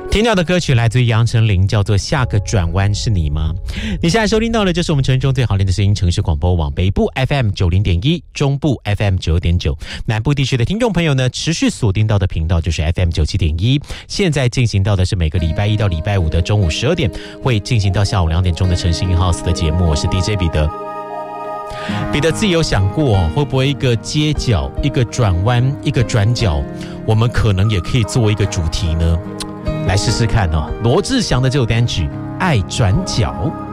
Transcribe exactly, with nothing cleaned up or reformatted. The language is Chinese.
听到的歌曲来自于杨丞琳，叫做《下个转弯是你吗》。你现在收听到的就是我们城市中最好听的声音，城市广播网北部 F M 九零点一，中部 F M 九点九，南部地区的听众朋友呢，持续锁定到的频道就是 F M 九七点一。现在进行到的是每个礼拜一到礼拜五的中午十二点，会进行到下午两点钟的城市 in house 的节目。我是 D J 彼得。彼得自己有想过，会不会一个街角、一个转弯、一个转角，我们可能也可以做一个主题呢？来试试看哦。罗志祥的这首单曲《爱转角》。